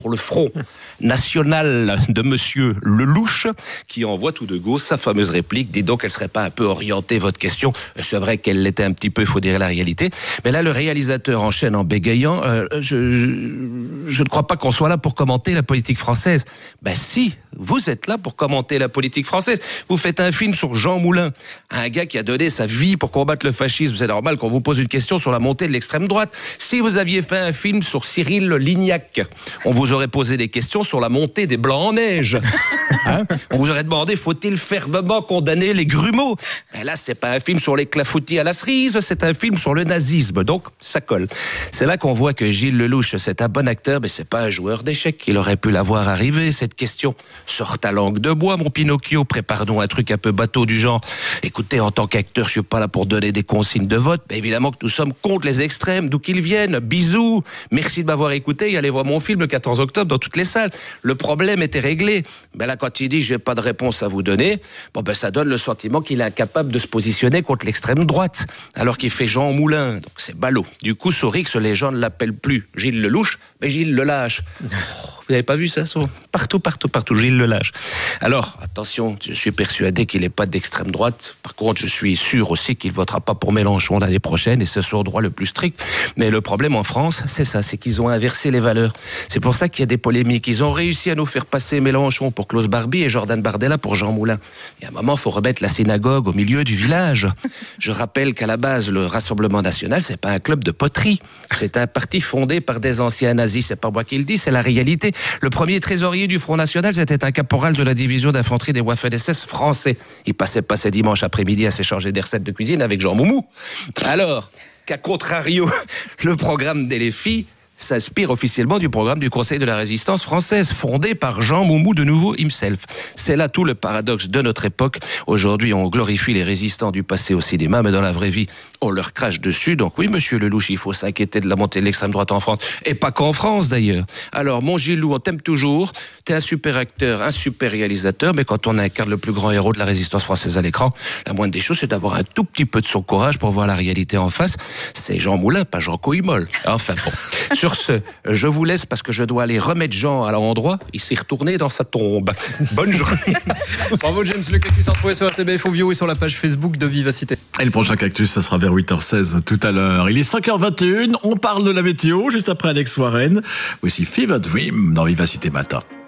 pour le Front National de Monsieur Lelouch, qui envoie tout de go sa fameuse réplique. Dis donc, elle serait pas un peu orientée, votre question? C'est vrai qu'elle l'était un petit peu, il faut dire la réalité. Mais là, le réalisateur enchaîne en bégayant. Je ne crois pas qu'on soit là pour commenter la politique française. Ben si, vous êtes là pour commenter la politique française. Vous faites un film sur Jean Moulin, un gars qui a donné sa vie pour combattre le fascisme. C'est normal qu'on vous pose une question sur la montée de l'extrême droite. Si vous aviez fait un film sur Cyril Lignac, on vous aurait posé des questions sur la montée des Blancs en neige. Hein? On vous aurait demandé, faut-il fermement condamner les grumeaux? Ben là, c'est pas un film sur les clafoutis à la cerise, c'est un film sur le nazisme. Donc, ça colle. C'est là qu'on voit que Gilles Lelouch, c'est un bon acteur, mais c'est pas un joueur d'échecs. Il aurait pu la voir arriver, cette question. Sors ta langue de bois, mon Pinocchio, prépare-nous un truc un peu bateau du genre. Écoutez, en tant qu'acteur, je suis pas là pour donner des consignes de vote, mais évidemment que nous sommes contre les extrêmes, d'où qu'ils viennent. Bisous, merci de m'avoir écouté, et allez voir mon film le 14 octobre dans toutes les salles. Le problème était réglé. Ben là, quand il dit j'ai pas de réponse à vous donner, bon ben ça donne le sentiment qu'il est incapable de se positionner contre l'extrême droite, alors qu'il fait Jean Moulin, donc c'est ballot. Du coup, sur X, les gens ne l'appellent plus Gilles Lelouch, mais Gilles Lelâche. Vous avez pas vu ça? Partout, Gilles Lelâche. Alors, attention, je suis persuadé qu'il n'est pas d'extrême droite. Par contre, je suis sûr aussi qu'il votera pas pour Mélenchon l'année prochaine, et c'est son droit le plus strict. Mais le problème en France, c'est ça, c'est qu'ils ont inversé les valeurs. C'est pour ça qu'il y a des polémiques. Ils ont réussi à nous faire passer Mélenchon pour Klaus Barbie et Jordan Bardella pour Jean Moulin. Et à un moment, il faut remettre la synagogue au milieu du village. Je rappelle qu'à la base, le Rassemblement National, c'est pas un club de poterie. C'est un parti fondé par des anciens nazis. C'est pas moi qui le dis, c'est la réalité. Le premier trésorier du Front National, c'était un caporal de la division d'infanterie des Waffen-SS français. Il passait pas ses dimanches après-midi à s'échanger des recettes de cuisine avec Jean Moumou. Alors qu'à contrario, le programme des LFI s'inspire officiellement du programme du Conseil de la Résistance française, fondé par Jean Moumou de nouveau himself. C'est là tout le paradoxe de notre époque. Aujourd'hui, on glorifie les résistants du passé au cinéma, mais dans la vraie vie, on leur crache dessus. Donc oui, monsieur Lelouch, il faut s'inquiéter de la montée de l'extrême droite en France. Et pas qu'en France, d'ailleurs. Alors, mon Gilou, on t'aime toujours. T'es un super acteur, un super réalisateur, mais quand on incarne le plus grand héros de la résistance française à l'écran, la moindre des choses, c'est d'avoir un tout petit peu de son courage pour voir la réalité en face. C'est Jean Moulin, pas Jean Coïmol. Enfin bon. Sur ce, je vous laisse parce que je dois aller remettre Jean à l'endroit. Il s'est retourné dans sa tombe. Bonne journée. Bravo James, le Cactus à retrouver sur RTBF Audio et sur la page Facebook de Vivacité. Et le prochain Cactus, ça sera vers 8h16 tout à l'heure. Il est 5h21, on parle de la météo juste après Alex Warren. Voici Fever Dream dans Vivacité Matin.